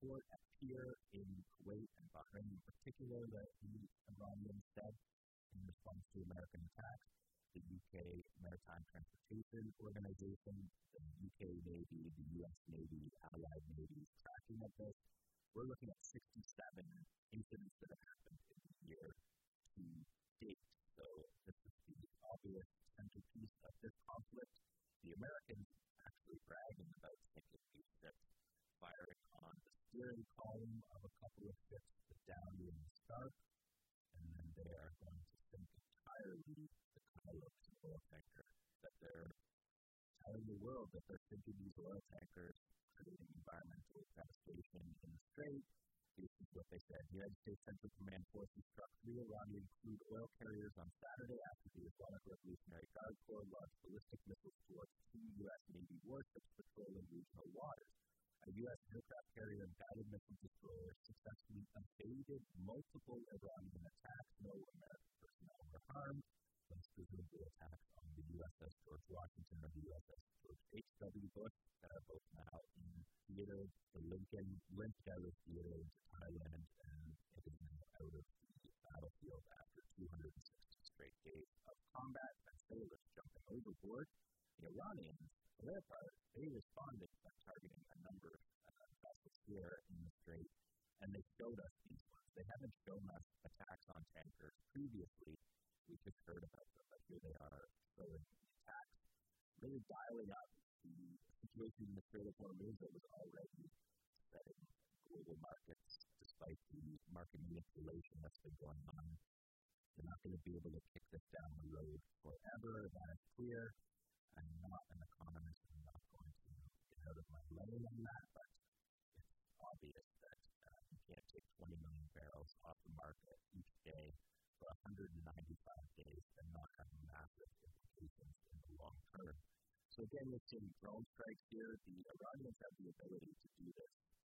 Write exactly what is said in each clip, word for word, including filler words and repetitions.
port at pier in Kuwait and Bahrain in particular that the Iranians said in response to American attacks. The U K Maritime Transportation Organization, the U K Navy, the U S Navy, allied navies tracking of this. We're looking at sixty-seven incidents that have happened in the year to date. So this is the obvious centerpiece of this conflict. The Americans actually bragging about sinking these ships, firing on the steering column of a couple of ships, the Downey and the Stark, and then they are going to sink entirely the Kylos oil tanker, that they're telling the world that they're sinking these oil tankers, creating environmental devastation in the strait. This is what they said. The United States Central Command Forces struck three Iranian crude oil carriers on Saturday after the Islamic Revolutionary Guard Corps launched ballistic missiles towards two U S Navy warships patrolling regional waters. A U S aircraft carrier and guided missile destroyer successfully evaded multiple Iranian attacks. No American personnel were harmed. Those presumably attacks on the U S S George Washington and the U S S George H W Bush that are both now in theater. The Lincoln limped out of theater into Thailand, and it is now out of the battlefield after two hundred sixty straight days of combat and sailors jumping overboard. The Iranians, for their part, they responded by targeting a number of uh, vessels here in the strait, and they showed us these ones. They haven't shown us attacks on tankers previously. We just heard about them, but here they are showing the attacks, really dialing up the situation in the Strait of Hormuz that was already setting global markets, despite the market manipulation that's been going on. They're not going to be able to kick this down the road forever. That is clear. I'm not an economist. I'm not going to get out of my lane on that, but it's obvious that uh, you can't take twenty million barrels off the market each day for one hundred ninety-five days and not have massive implications in the long term. So again, we're seeing drone strikes here. The Iranians have the ability to do this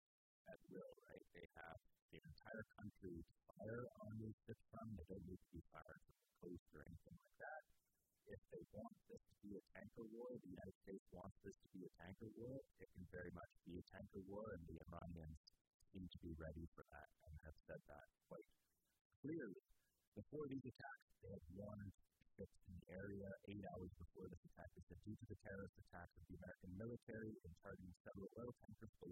at will, right? They have the entire country to fire on these ships from. They don't need to be fired from the coast or anything like that. If they want this to be a tanker war, the United States wants this to be a tanker war, it can very much be a tanker war, and the Iranians seem to be ready for that and have said that quite clearly. Before these attacks, they had warned ships in the area eight hours before this attack. They said, due to the terrorist attacks of the American military in charging several oil tankers below